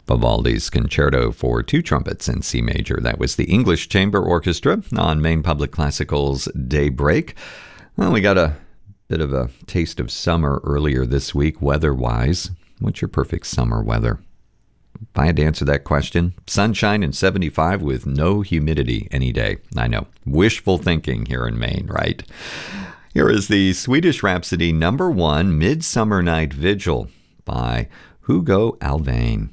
Vivaldi's Concerto for Two Trumpets in C Major. That was the English Chamber Orchestra on Maine Public Classical's Daybreak. Well, we got a bit of a taste of summer earlier this week, weather-wise. What's your perfect summer weather? If I had to answer that question, sunshine and 75 with no humidity any day. I know, wishful thinking here in Maine, right? Here is the Swedish Rhapsody #1 Midsummer Night Vigil by Hugo Alvain.